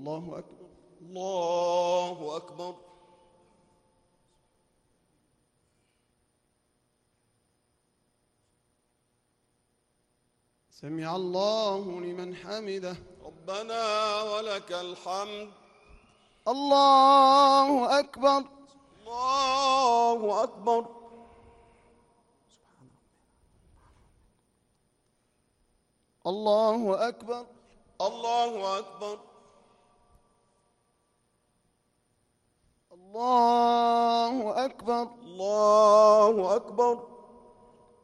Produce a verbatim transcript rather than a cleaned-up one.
الله أكبر. الله أكبر. سمع الله لمن حمده. ربنا ولك الحمد. الله أكبر. الله أكبر. الله أكبر. الله أكبر. الله أكبر. الله أكبر.